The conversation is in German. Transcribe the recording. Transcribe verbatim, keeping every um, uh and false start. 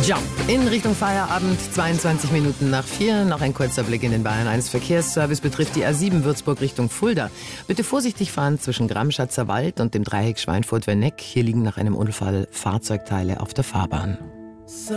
Ja, in Richtung Feierabend, zweiundzwanzig Minuten nach vier. Noch ein kurzer Blick in den Bayern eins Verkehrsservice betrifft die A sieben Würzburg Richtung Fulda. Bitte vorsichtig fahren zwischen Gramschatzer Wald und dem Dreieck Schweinfurt-Werneck. Hier liegen nach einem Unfall Fahrzeugteile auf der Fahrbahn.